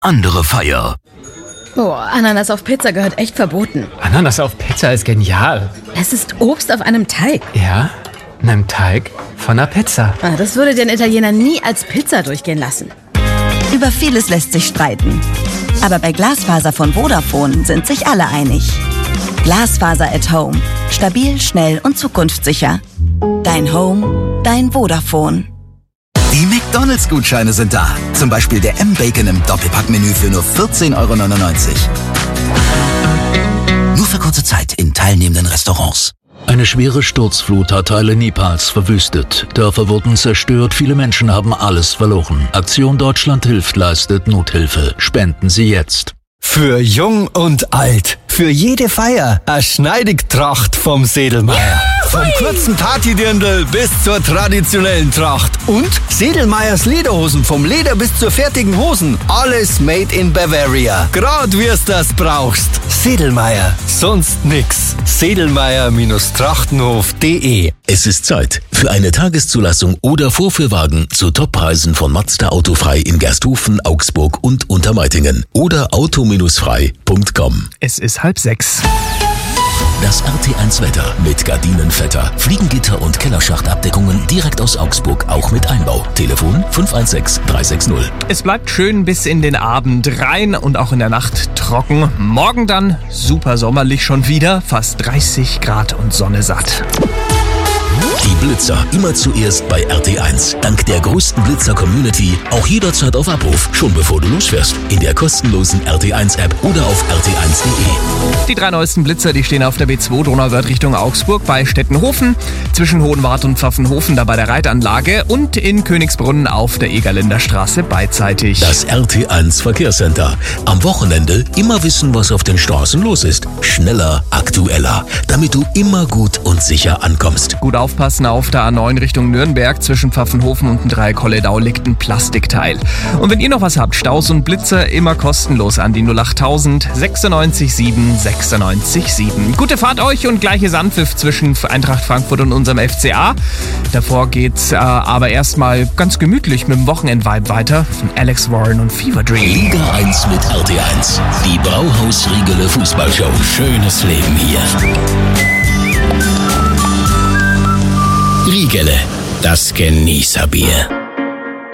andere Feier. Oh, Ananas auf Pizza gehört echt verboten. Ananas auf Pizza ist genial. Es ist Obst auf einem Teig. Ja, einem Teig von einer Pizza. Das würde den Italiener nie als Pizza durchgehen lassen. Über vieles lässt sich streiten. Aber bei Glasfaser von Vodafone sind sich alle einig. Glasfaser at Home. Stabil, schnell und zukunftssicher. Dein Home, dein Vodafone. Die McDonalds-Gutscheine sind da. Zum Beispiel der M-Bacon im Doppelpackmenü für nur 14,99 €. Nur für kurze Zeit in teilnehmenden Restaurants. Eine schwere Sturzflut hat Teile Nepals verwüstet. Dörfer wurden zerstört, viele Menschen haben alles verloren. Aktion Deutschland hilft leistet Nothilfe. Spenden Sie jetzt. Für jung und alt, für jede Feier, eine Schneidigtracht vom Sedelmeier. Vom kurzen Partydirndl bis zur traditionellen Tracht. Und Sedelmeiers Lederhosen, vom Leder bis zur fertigen Hosen. Alles made in Bavaria. Grad wir's das brauchst. Sedelmeier, sonst nix. Sedelmeier-trachtenhof.de. Es ist Zeit für eine Tageszulassung oder Vorführwagen zu Toppreisen von Mazda Autofrei in Gersthofen, Augsburg und Untermeitingen oder auto-frei.com. Es ist 5:30. Das RT1 Wetter mit Gardinenvetter, Fliegengitter und Kellerschachtabdeckungen direkt aus Augsburg, auch mit Einbau. Telefon 516 360. Es bleibt schön bis in den Abend rein und auch in der Nacht trocken. Morgen dann super sommerlich schon wieder, fast 30 Grad und Sonne satt. Die Blitzer immer zuerst bei RT1. Dank der größten Blitzer-Community auch jederzeit auf Abruf, schon bevor du losfährst. In der kostenlosen RT1-App oder auf rt1.de. Die 3 neuesten Blitzer, die stehen auf der B2 Donauwörth Richtung Augsburg bei Stettenhofen, zwischen Hohenwart und Pfaffenhofen da bei der Reitanlage und in Königsbrunn auf der Egerländer Straße beidseitig. Das RT1 Verkehrscenter. Am Wochenende immer wissen, was auf den Straßen los ist. Schneller, aktueller, damit du immer gut und sicher ankommst. Gut aufpassen auf der A9 Richtung Nürnberg. Zwischen Pfaffenhofen und dem Dreieck-Holledau liegt ein Plastikteil. Und wenn ihr noch was habt, Staus und Blitzer immer kostenlos an die 08000 96 7 96 7. Gute Fahrt euch und gleiches Anpfiff zwischen Eintracht Frankfurt und unserem FCA. Davor geht's aber erstmal ganz gemütlich mit dem Wochenend-Vibe weiter von Alex Warren und Fever Dream. Liga 1 mit RT1. Die Brauhaus-Riegele Fußballshow. Schönes Leben hier. Riegele, das Genießerbier.